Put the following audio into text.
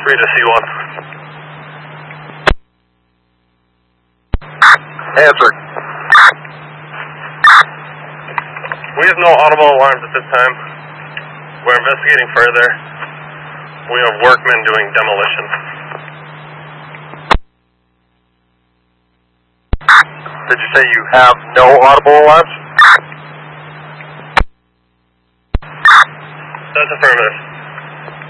Read a C1. Answer. We have no audible alarms at this time. We're investigating further. We have workmen doing demolition. Did you say you have no audible alarms? That's affirmative.